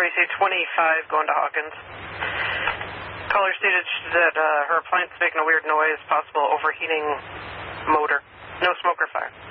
Tracy, 25, going to Hawkins. Caller stated that her appliance is making a weird noise, possible overheating motor. No smoke or fire.